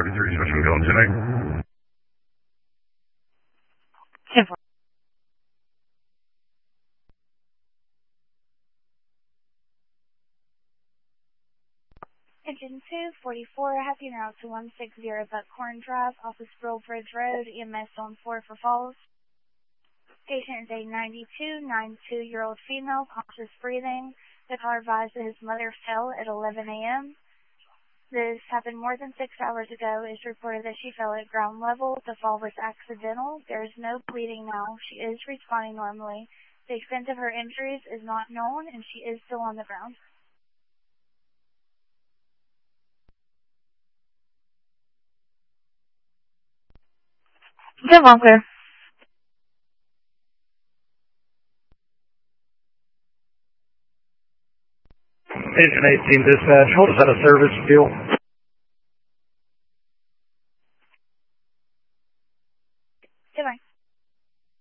33 special going tonight. Engine 244, happy route to 160 Buckhorn Drive, off of Sproul Bridge Road, EMS on 4 for Falls. Patient is a 92-year-old female, conscious breathing. The caller advised that his mother fell at 11 a.m. This happened more than 6 hours ago. It's reported that she fell at ground level. The fall was accidental. There is no bleeding now. She is responding normally. The extent of her injuries is not known, and she is still on the ground. Jim Walker. Agent 18 dispatch, hold us out of service, fuel.